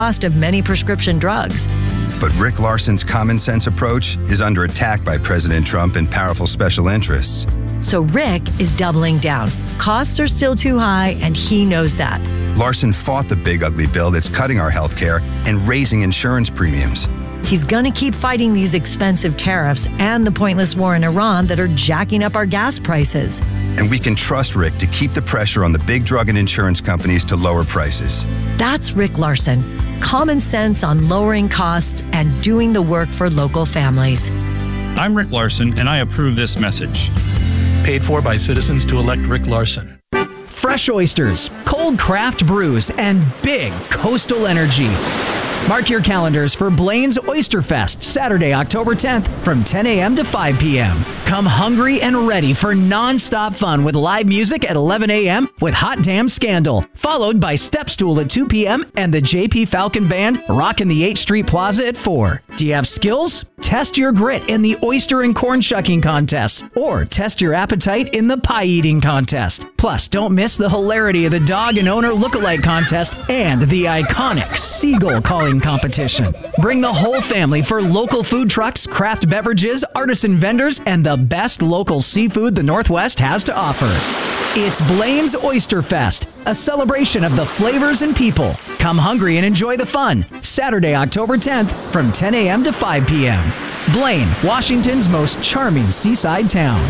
cost of many prescription drugs. But Rick Larson's common sense approach is under attack by President Trump and powerful special interests. So Rick is doubling down. Costs are still too high, and he knows that. Larson fought the big ugly bill that's cutting our health care and raising insurance premiums. He's going to keep fighting these expensive tariffs and the pointless war in Iran that are jacking up our gas prices. And we can trust Rick to keep the pressure on the big drug and insurance companies to lower prices. That's Rick Larson. Common sense on lowering costs and doing the work for local families. I'm Rick Larson, and I approve this message. Paid for by citizens to elect Rick Larson. Fresh oysters, cold craft brews, and big coastal energy. Mark your calendars for Blaine's Oyster Fest, Saturday, October 10th from 10 a.m. to 5 p.m. Come hungry and ready for non-stop fun with live music at 11 a.m. with Hot Damn Scandal, followed by Stepstool at 2 p.m. and the J.P. Falcon Band rocking the 8th Street Plaza at 4. Do you have skills? Test your grit in the oyster and corn shucking contest, or test your appetite in the pie eating contest. Plus, don't miss the hilarity of the dog and owner lookalike contest and the iconic seagull calling competition. Bring the whole family for local food trucks, craft beverages, artisan vendors, and the best local seafood the Northwest has to offer. It's Blaine's Oyster Fest, a celebration of the flavors and people. Come hungry and enjoy the fun. Saturday, October 10th from 10 a.m. to 5 p.m. Blaine, Washington's most charming seaside town.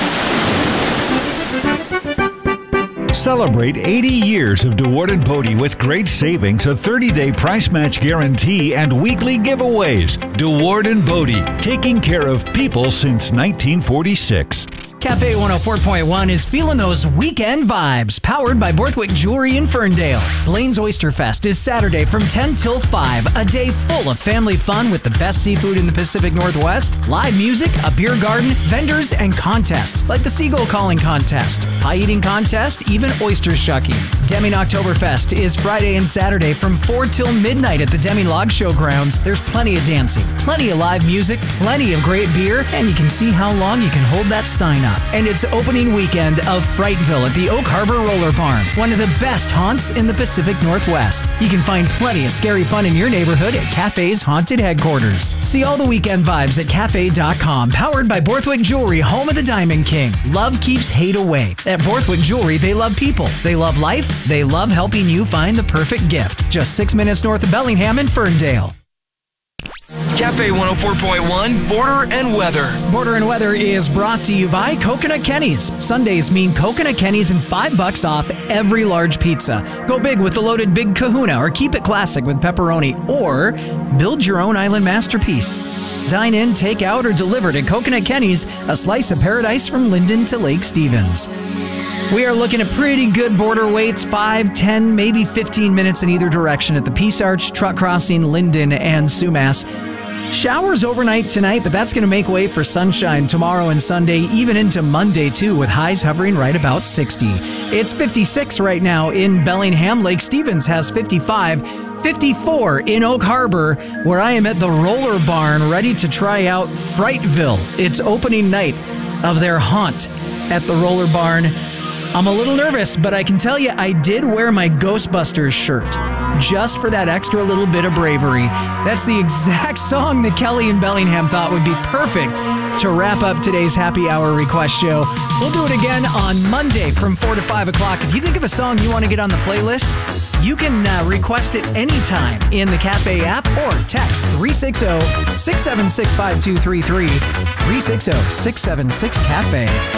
Celebrate 80 years of DeWard & Bodie with great savings, a 30-day price match guarantee, and weekly giveaways. DeWard & Bodie, taking care of people since 1946. Cafe 104.1 is feeling those weekend vibes, powered by Borthwick Jewelry in Ferndale. Blaine's Oyster Fest is Saturday from 10 till 5, a day full of family fun with the best seafood in the Pacific Northwest, live music, a beer garden, vendors, and contests like the Seagull Calling Contest, pie eating contest, even oyster shucking. Deming Oktoberfest is Friday and Saturday from 4 till midnight at the Deming Log Showgrounds. There's plenty of dancing, plenty of live music, plenty of great beer, and you can see how long you can hold that stein up. And it's opening weekend of Frightville at the Oak Harbor Roller Barn, one of the best haunts in the Pacific Northwest. You can find plenty of scary fun in your neighborhood at Cafe's haunted headquarters. See all the weekend vibes at cafe.com, powered by Borthwick Jewelry, home of the Diamond King. Love keeps hate away. At Borthwick Jewelry, they love people, they love life, they love helping you find the perfect gift. Just 6 minutes north of Bellingham in Ferndale. Cafe 104.1, Border and Weather. Border and Weather is brought to you by Coconut Kenny's. Sundays mean Coconut Kenny's and $5 off every large pizza. Go big with the loaded Big Kahuna, or keep it classic with pepperoni, or build your own island masterpiece. Dine in, take out, or delivered at Coconut Kenny's, a slice of paradise from Linden to Lake Stevens. We are looking at pretty good border waits, 5, 10, maybe 15 minutes in either direction at the Peace Arch, Truck Crossing, Linden, and Sumas. Showers overnight tonight, but that's going to make way for sunshine tomorrow and Sunday, even into Monday too, with highs hovering right about 60. It's 56 right now in Bellingham. Lake Stevens has 55. 54 in Oak Harbor, where I am at the Roller Barn, ready to try out Frightville. It's opening night of their haunt at the Roller Barn. I'm a little nervous, but I can tell you I did wear my Ghostbusters shirt just for that extra little bit of bravery. That's the exact song that Kelly in Bellingham thought would be perfect to wrap up today's Happy Hour request show. We'll do it again on Monday from 4 to 5 o'clock. If you think of a song you want to get on the playlist, you can request it anytime in the Cafe app or text 360-676-5233, 360-676-CAFE.